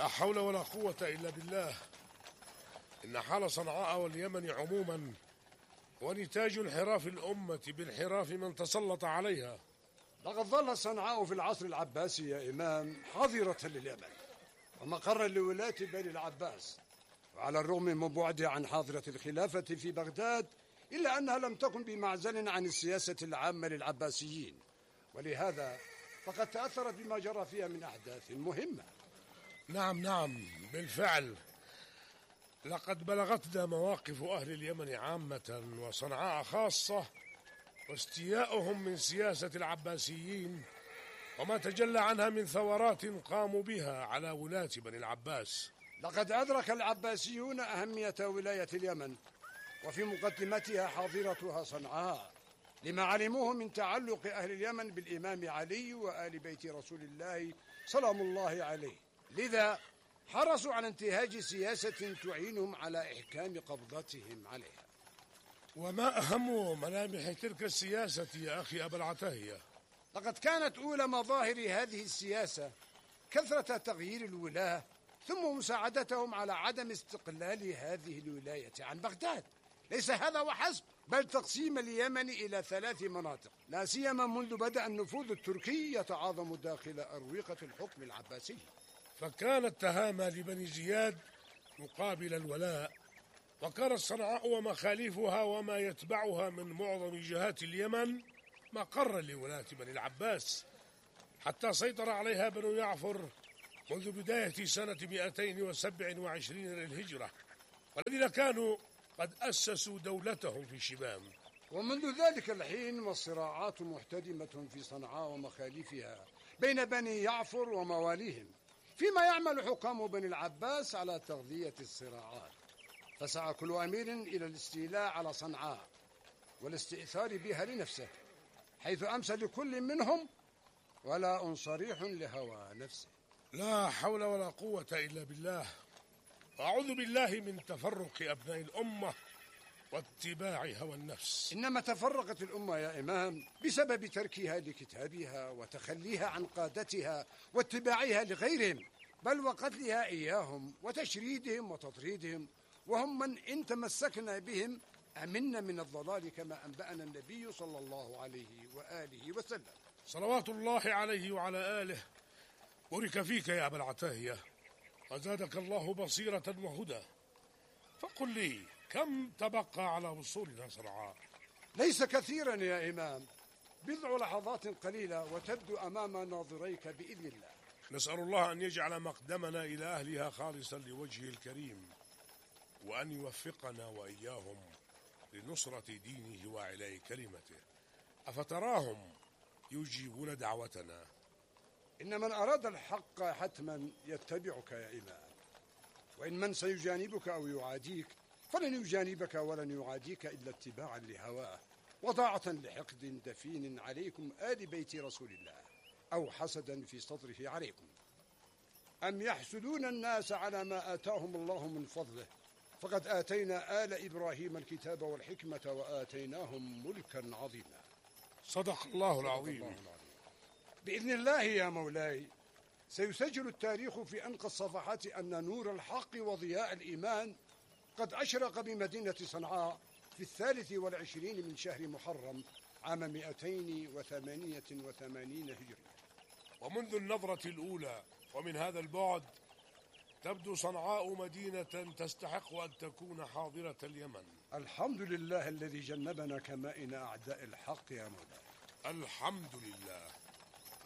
لا حول ولا قوة إلا بالله. إن حال صنعاء واليمن عموما ونتاج انحراف الأمة بانحراف من تسلط عليها. لقد ظل صنعاء في العصر العباسي يا إمام حاضرة لليمن ومقرا لولاة بني العباس، وعلى الرغم من بعدها عن حاضرة الخلافة في بغداد إلا أنها لم تكن بمعزل عن السياسة العامة للعباسيين، ولهذا فقد تأثرت بما جرى فيها من أحداث مهمة. نعم بالفعل، لقد بلغتنا مواقف أهل اليمن عامة وصنعاء خاصة واستياؤهم من سياسة العباسيين وما تجلى عنها من ثورات قاموا بها على ولاة بني العباس. لقد أدرك العباسيون أهمية ولاية اليمن وفي مقدمتها حاضرتها صنعاء لما علموه من تعلق أهل اليمن بالإمام علي وآل بيت رسول الله سلام الله عليه، لذا حرصوا على انتهاج سياسة تعينهم على إحكام قبضتهم عليها. وما أهم ملامح تلك السياسة يا أخي أبا العتاهية؟ لقد كانت أولى مظاهر هذه السياسة كثرة تغيير الولاة ثم مساعدتهم على عدم استقلال هذه الولاية عن بغداد. ليس هذا وحسب، بل تقسيم اليمن إلى 3 مناطق، لا سيما منذ بدأ النفوذ التركي يتعاظم داخل أروقة الحكم العباسي. فكانت تهامى لبني زياد مقابل الولاء، وكانت صنعاء ومخالفها وما يتبعها من معظم جهات اليمن مقرا لولاة بني العباس، حتى سيطر عليها بنو يعفر منذ بداية سنة 227 للهجرة، والذين كانوا قد أسسوا دولتهم في شبام. ومنذ ذلك الحين والصراعات محتدمة في صنعاء ومخالفها بين بني يعفر ومواليهم، فيما يعمل حكام بني العباس على تغذية الصراعات. فسعى كل أمير إلى الاستيلاء على صنعاء والاستئثار بها لنفسه، حيث أمسى لكل منهم ولاء صريح لهوى نفسه. لا حول ولا قوة إلا بالله. أعوذ بالله من تفرق أبناء الأمة واتباع هوى النفس. إنما تفرقت الأمة يا إمام بسبب تركها لكتابها وتخليها عن قادتها واتباعها لغيرهم، بل وقتلها إياهم وتشريدهم وتطريدهم، وهم من إن تمسكنا بهم أمنا من الضلال كما أنبأنا النبي صلى الله عليه وآله وسلم صلوات الله عليه وعلى آله. بارك فيك يا أبا العتاهية وزادك الله بصيرة وهدى. فقل لي كم تبقى على وصولنا صنعاء؟ ليس كثيرا يا إمام، بضع لحظات قليلة وتبدو أمام ناظريك بإذن الله. نسأل الله أن يجعل مقدمنا إلى أهلها خالصا لوجهه الكريم، وأن يوفقنا وإياهم لنصرة دينه وإعلاء كلمته. أفتراهم يجيبون دعوتنا؟ إن من أراد الحق حتما يتبعك يا إمام، وإن من سيجانبك أو يعاديك فلن يجانبك ولن يعاديك إلا اتباعا لهواه وطاعة لحقد دفين عليكم آل بيت رسول الله، أو حسدا في صدره عليكم. أم يحسدون الناس على ما آتاهم الله من فضله، فقد آتينا آل إبراهيم الكتاب والحكمة وآتيناهم ملكا عظيما. صدق الله العظيم. بإذن الله يا مولاي سيسجل التاريخ في أنقى الصفحات أن نور الحق وضياء الإيمان قد أشرق بمدينة صنعاء في 23 من شهر محرم عام 288 هجري. ومنذ النظرة الأولى ومن هذا البعد تبدو صنعاء مدينة تستحق أن تكون حاضرة اليمن. الحمد لله الذي جنبنا كمائن أعداء الحق يا مولاي. الحمد لله.